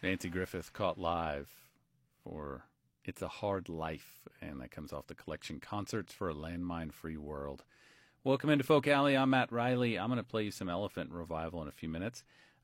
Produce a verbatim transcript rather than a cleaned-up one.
Nancy Griffith caught live for It's a Hard Life, and that comes off the collection Concerts for a Landmine-Free World. Welcome into Folk Alley. I'm Matt Riley. I'm going to play you some Elephant Revival in a few minutes.